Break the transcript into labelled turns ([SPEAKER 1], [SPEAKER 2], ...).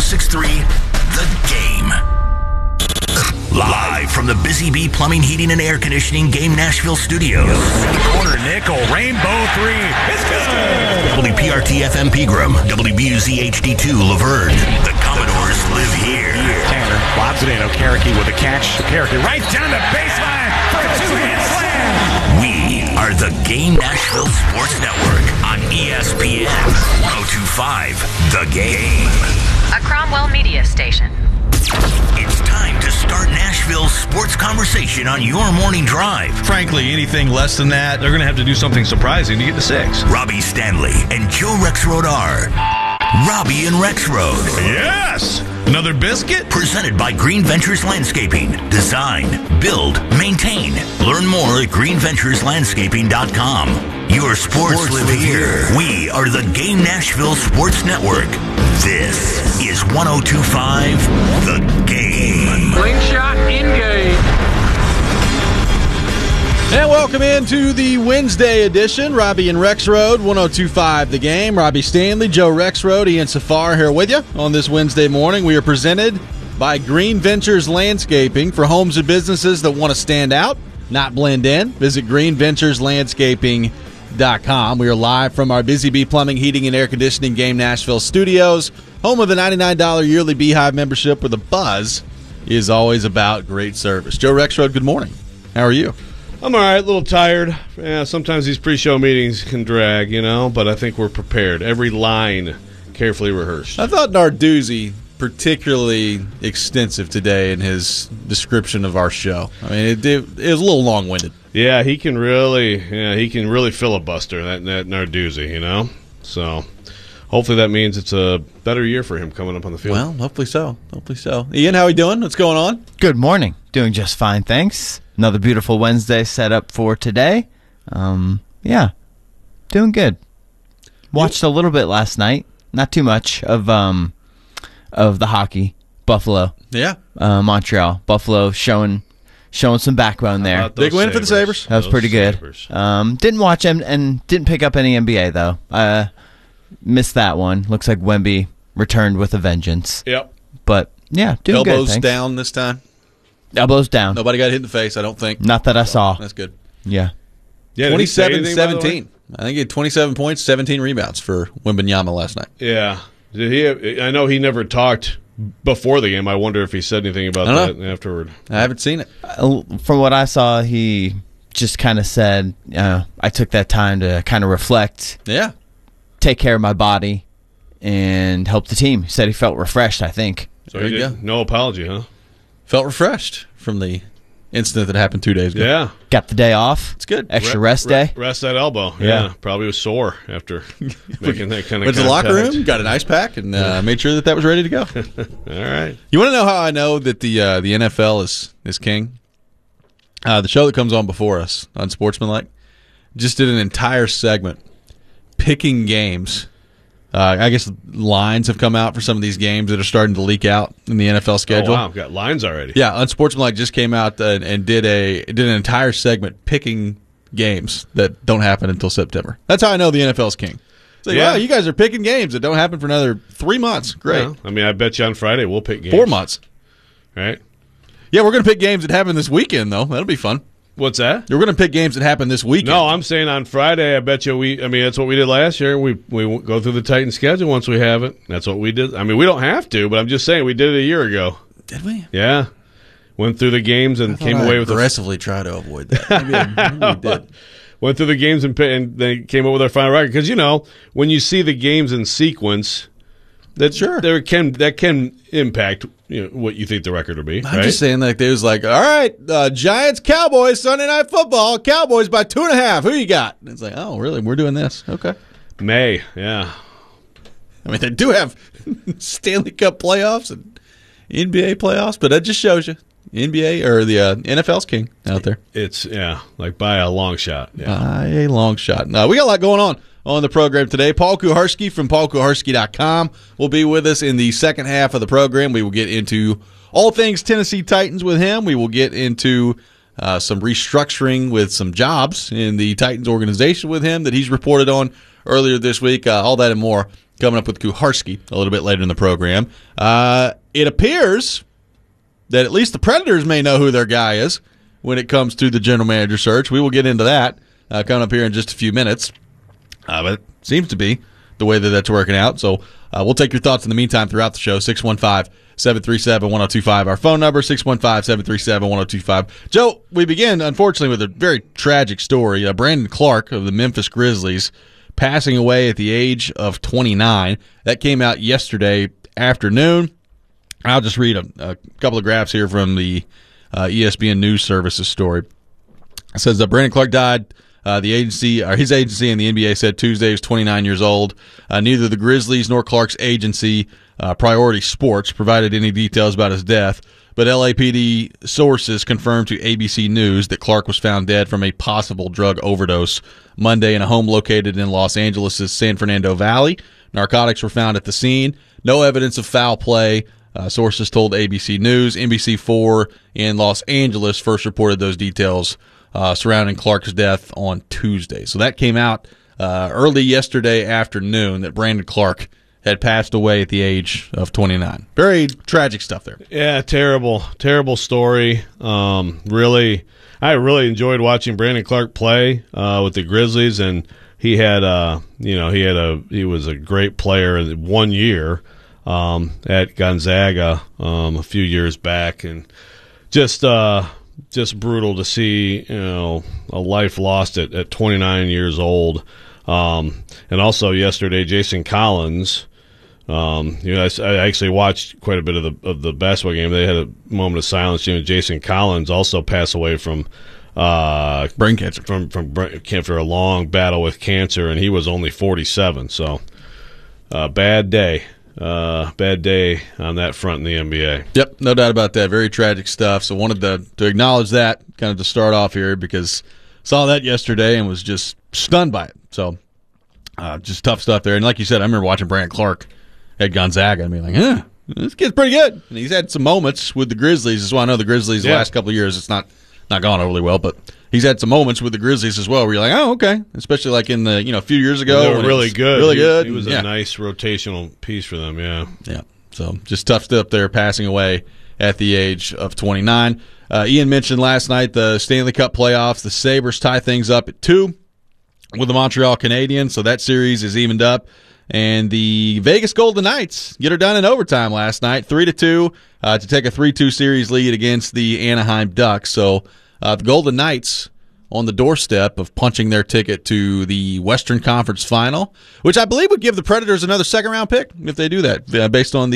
[SPEAKER 1] 106.3 The Game. Live from the Busy Bee Plumbing, Heating, and Air Conditioning Game Nashville studios.
[SPEAKER 2] Corner nickel, rainbow three. It's good.
[SPEAKER 1] WPRT FM Pegram, WBUZ HD2 Laverne. The Commodores live here.
[SPEAKER 2] Tanner lobs it in. Okereke with a catch. Okereke right down the baseline for a two-hand slam.
[SPEAKER 1] We are the Game Nashville Sports Network on ESPN 102.5 The Game.
[SPEAKER 3] A Cromwell Media station.
[SPEAKER 1] It's time to start Nashville's sports conversation on your morning drive.
[SPEAKER 4] Frankly, anything less than that, they're going to have to do something surprising to get to 6.
[SPEAKER 1] Robbie Stanley and Joe Rexrode are Robbie and Rexrode.
[SPEAKER 4] Yes! Another biscuit?
[SPEAKER 1] Presented by Green Ventures Landscaping. Design, build, maintain. Learn more at greenventureslandscaping.com. Your sports live here. We are the Game Nashville Sports Network. This is 102.5 The Game.
[SPEAKER 5] Slingshot in-game.
[SPEAKER 6] And welcome into the Wednesday edition. Robbie and Rexrode, 102.5 The Game. Robbie Stanley, Joe Rexrode, Ian Safar here with you on this Wednesday morning. We are presented by Green Ventures Landscaping for homes and businesses that want to stand out, not blend in. Visit greenventureslandscaping.com. We are live from our Busy Bee Plumbing, Heating, and Air Conditioning Game Nashville studios, home of the $99 yearly Beehive membership where the buzz is always about great service. Joe Rexrode, good morning. How are you?
[SPEAKER 7] I'm all right, a little tired. Yeah, sometimes these pre-show meetings can drag, but I think we're prepared. Every line carefully rehearsed.
[SPEAKER 6] I thought Narduzzi particularly extensive today in his description of our show. I mean, it was a little long-winded.
[SPEAKER 7] Yeah, he can really filibuster that Narduzzi, So hopefully that means it's a better year for him coming up on the field.
[SPEAKER 6] Well, hopefully so. Ian, how are you doing? What's going on?
[SPEAKER 8] Good morning. Doing just fine, thanks. Another beautiful Wednesday set up for today. Yeah, doing good. Watched a little bit last night. Not too much of the hockey. Buffalo.
[SPEAKER 6] Yeah.
[SPEAKER 8] Montreal. Buffalo showing some backbone there.
[SPEAKER 6] Big win for the Sabres.
[SPEAKER 8] That was pretty good. Didn't watch him and didn't pick up any NBA, though. Missed that one. Looks like Wemby returned with a vengeance.
[SPEAKER 7] Yep.
[SPEAKER 8] but yeah, doing good.
[SPEAKER 6] Elbows down this time?
[SPEAKER 8] Elbows down.
[SPEAKER 6] Nobody got hit in the face, I don't think.
[SPEAKER 8] Not that I saw.
[SPEAKER 6] That's good.
[SPEAKER 8] Yeah.
[SPEAKER 6] 27-17. I think he had 27 points, 17 rebounds for Wembanyama last night.
[SPEAKER 7] Yeah. Did he? I know he never talked before the game. I wonder if he said anything about that afterward.
[SPEAKER 6] I haven't seen it.
[SPEAKER 8] From what I saw, he just kind of said, I took that time to kind of reflect, take care of my body, and help the team. He said he felt refreshed, I think.
[SPEAKER 7] So he did no apology, huh?
[SPEAKER 6] Felt refreshed from the incident that happened 2 days ago.
[SPEAKER 7] Yeah.
[SPEAKER 8] Got the day off.
[SPEAKER 6] It's good.
[SPEAKER 8] Extra rest day.
[SPEAKER 7] Rest that elbow. Yeah. Probably was sore after making that kind of
[SPEAKER 6] went to the locker room, got an ice pack, and made sure that was ready to go.
[SPEAKER 7] All right.
[SPEAKER 6] You want to know how I know that the NFL is king? The show that comes on before us, Unsportsmanlike, just did an entire segment picking games. I guess lines have come out for some of these games that are starting to leak out in the NFL schedule.
[SPEAKER 7] Oh, wow. Got lines already.
[SPEAKER 6] Yeah, Unsportsmanlike just came out and did an entire segment picking games that don't happen until September. That's how I know the NFL's king. It's like, wow, you guys are picking games that don't happen for another 3 months. Great.
[SPEAKER 7] Yeah. I mean, I bet you on Friday we'll pick games.
[SPEAKER 6] 4 months.
[SPEAKER 7] Right?
[SPEAKER 6] Yeah, we're going to pick games that happen this weekend, though. That'll be fun.
[SPEAKER 7] What's that?
[SPEAKER 6] We're going to pick games that happen this weekend.
[SPEAKER 7] No, I'm saying on Friday, I bet you that's what we did last year. We go through the Titans schedule once we have it. That's what we did. I mean, we don't have to, but I'm just saying we did it a year ago.
[SPEAKER 6] Did we?
[SPEAKER 7] Yeah. Went through the games and came away with
[SPEAKER 6] aggressively try to avoid that. Maybe we did.
[SPEAKER 7] Went through the games and they came up with our final record. Because, when you see the games in sequence, that can impact what you think the record will be.
[SPEAKER 6] I'm just saying, there's all right, Giants, Cowboys, Sunday Night Football, Cowboys by 2.5. Who you got? And it's like, oh, really? We're doing this? Okay.
[SPEAKER 7] May, yeah.
[SPEAKER 6] I mean, they do have Stanley Cup playoffs and NBA playoffs, but that just shows you NBA or the NFL's king out there.
[SPEAKER 7] It's by a long shot. Yeah.
[SPEAKER 6] By a long shot. We got a lot going on the program today. Paul Kuharsky from paulkuharsky.com will be with us in the second half of the program. We will get into all things Tennessee Titans with him. We will get into some restructuring with some jobs in the Titans organization with him that he's reported on earlier this week. All that and more coming up with Kuharski a little bit later in the program. It appears that at least the Predators may know who their guy is when it comes to the general manager search. We will get into that coming up here in just a few minutes. But it seems to be the way that that's working out. So we'll take your thoughts in the meantime throughout the show. 615-737-1025. Our phone number, 615-737-1025. Joe, we begin, unfortunately, with a very tragic story. Brandon Clarke of the Memphis Grizzlies passing away at the age of 29. That came out yesterday afternoon. I'll just read a couple of graphs here from the ESPN News Services story. It says that Brandon Clarke died. His agency and the NBA said Tuesday he was 29 years old. Neither the Grizzlies nor Clark's agency, Priority Sports, provided any details about his death, but LAPD sources confirmed to ABC News that Clarke was found dead from a possible drug overdose Monday in a home located in Los Angeles' San Fernando Valley. Narcotics were found at the scene. No evidence of foul play. Sources told ABC News. NBC4 in Los Angeles first reported those details surrounding Clarke's death on Tuesday. So that came out early yesterday afternoon that Brandon Clarke had passed away at the age of 29. Very tragic stuff there.
[SPEAKER 7] Yeah, terrible story. I really enjoyed watching Brandon Clarke play with the Grizzlies, and he was a great player in 1 year at Gonzaga a few years back, and just brutal to see, a life lost at 29 years old. And also yesterday, Jason Collins. I actually watched quite a bit of the basketball game. They had a moment of silence. Jason Collins also passed away from
[SPEAKER 6] brain cancer.
[SPEAKER 7] After a long battle with cancer, and he was only 47. So, bad day. Bad day on that front in the NBA.
[SPEAKER 6] Yep, no doubt about that. Very tragic stuff. So wanted to acknowledge that kind of to start off here because saw that yesterday and was just stunned by it. So just tough stuff there. And like you said, I remember watching Brandon Clarke at Gonzaga and being like, this kid's pretty good. And he's had some moments with the Grizzlies. That's why I know the Grizzlies the last couple of years it's not gone overly well, but he's had some moments with the Grizzlies as well where you're like, oh, okay. Especially like in the a few years ago.
[SPEAKER 7] They were really good.
[SPEAKER 6] Really good.
[SPEAKER 7] He was a nice rotational piece for them, yeah.
[SPEAKER 6] Yeah. So just tough stuff there, passing away at the age of 29. Ian mentioned last night the Stanley Cup playoffs. The Sabres tie things up at 2 with the Montreal Canadiens, so that series is evened up. And the Vegas Golden Knights get her done in overtime last night, 3-2, to take a 3-2 series lead against the Anaheim Ducks. So the Golden Knights on the doorstep of punching their ticket to the Western Conference Final, which I believe would give the Predators another second-round pick if they do that, based on